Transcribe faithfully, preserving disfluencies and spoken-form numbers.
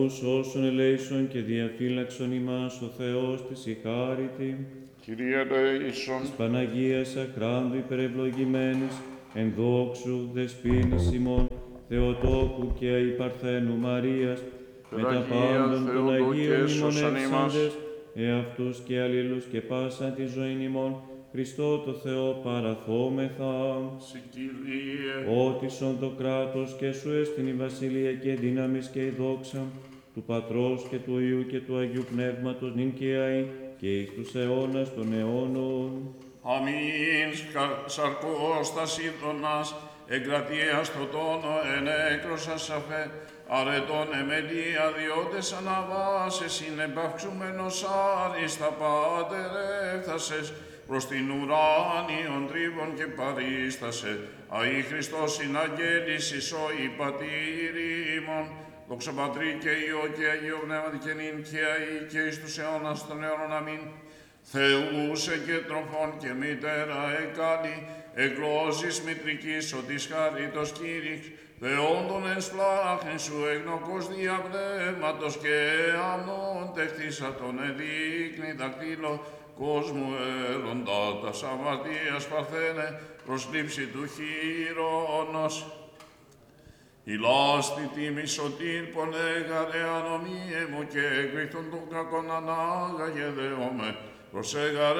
Όσων ελέησον και διαφύλαξον ημάς ο Θεός της η χάριτη. Κύριε ελέησον. Της Παναγίας Αχράντου υπερευλογημένης, εν δόξου δεσποίνης ημών, Θεοτόκου και η Παρθένου Μαρίας, με τα πάντων των Αγίων ημών εύσαντες, εαυτούς και αλλήλους και πάσα τη ζωή ημών, Χριστό το Θεό παραθόμεθα. Συ Κύριε. Ότισον το κράτος και σου έστειν η βασιλεία και δύναμις και η δόξα, του Πατρός και του Υιού και του Αγίου Πνεύματος νυν και αεί και εις τους αιώνας των αιώνων. Αμήν. Σαρκός τα σύντονας, εγκρατείας το τόνο ενέκροσα σαφέ, αρετών εμελία διότες αναβάσε, συνεπαυξούμενος άριστα πάτερ έφθασες, προς την ουράνιον τρίβων και παρίστασε, αη Χριστός συναγγέλισης ο η πατήρι ημών, δόξα Πατρί και Υιό και Αγίο Πνεύματι και νυν και αεί και εις τους αιώνας των αιώνων. Αμήν. Θεούσε και τροφών και μητέρα εκάλη, εγλώσεις μητρικής οτις χαρίτος Κύριξ, Θεόντων εν σπλάχνη σου εγνωκός διαπνεύματος και αμνών τεχτήσα τον εδείκνη δακτύλο, κόσμου έρωτα τας αμαρτίας παρθένε, προσλήψη του χείρονος. Η λάστη τίμη σωτήρ πονέγαρε ανομίε μου και εκρήχτων των κακών ανάγαγε δεόμε, προσέγαρε